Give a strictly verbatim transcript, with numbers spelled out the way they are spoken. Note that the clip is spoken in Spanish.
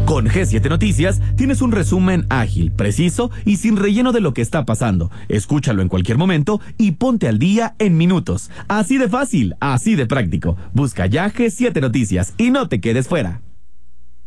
Con G siete Noticias tienes un resumen ágil, preciso y sin relleno de lo que está pasando. Escúchalo en cualquier momento y ponte al día en minutos. Así de fácil, así de práctico. Busca ya G siete Noticias y no te quedes fuera.